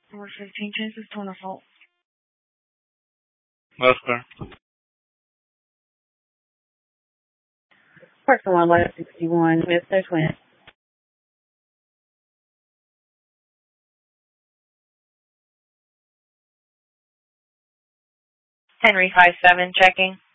Number 15, chances to an assault. Oscar. Person 1, letter 61, Mr. Twin. Henry 5-7, checking.